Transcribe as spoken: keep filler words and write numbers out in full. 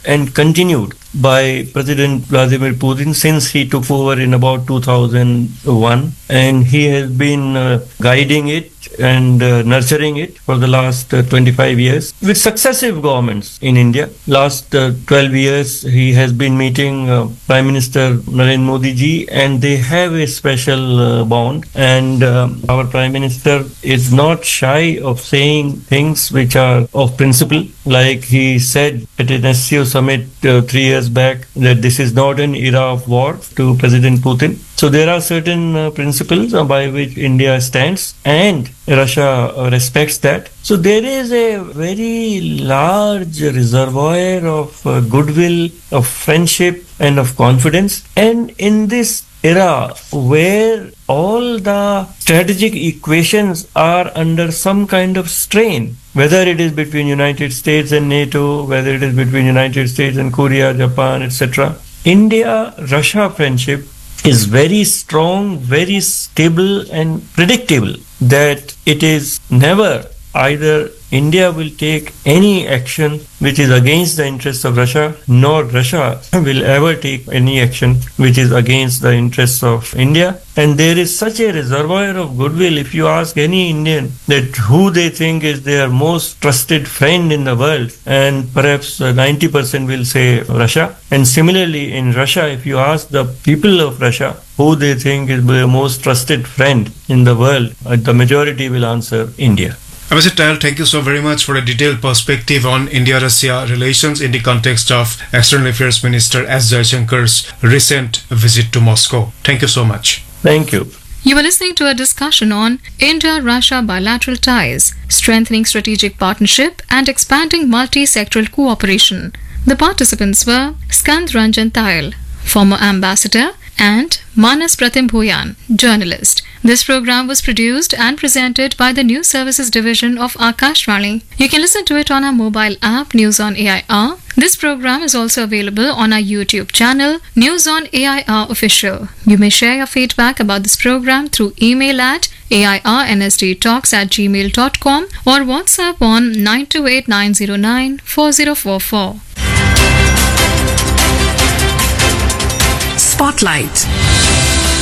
and continued by President Vladimir Putin since he took over in about two thousand one, and he has been uh, guiding it and uh, nurturing it for the last uh, twenty-five years with successive governments in India. Last uh, twelve years he has been meeting uh, Prime Minister Narendra Modi ji, and they have a special uh, bond, and uh, our Prime Minister is not shy of saying things which are of principle, like he said at an S C O summit uh, three years back that this is not an era of war to President Putin. So there are certain uh, principles uh, by which India stands, and Russia uh, respects that. So there is a very large reservoir of uh, goodwill, of friendship, and of confidence. And in this era where all the strategic equations are under some kind of strain, whether it is between United States and NATO, whether it is between United States and Korea, Japan, et cetera, India-Russia friendship is very strong, very stable and predictable, that it is never either India will take any action which is against the interests of Russia, nor Russia will ever take any action which is against the interests of India. And there is such a reservoir of goodwill. If you ask any Indian that who they think is their most trusted friend in the world, and perhaps ninety percent will say Russia. And similarly in Russia, if you ask the people of Russia who they think is their most trusted friend in the world, the majority will answer India. Ambassador Tayal, thank you so very much for a detailed perspective on India-Russia relations in the context of External Affairs Minister S. Jaishankar's recent visit to Moscow. Thank you so much. Thank you. You were listening to a discussion on India-Russia bilateral ties, strengthening strategic partnership and expanding multi-sectoral cooperation. The participants were Skand Ranjan Tayal, former ambassador, and Manas Pratim Bhuyan, journalist. This program was produced and presented by the News Services Division of Akashvani. You can listen to it on our mobile app News on A I R. This program is also available on our YouTube channel News on A I R Official. You may share your feedback about this program through email at A I R N S D talks at gmail dot com or WhatsApp on nine two eight nine zero nine four zero four four. Spotlight.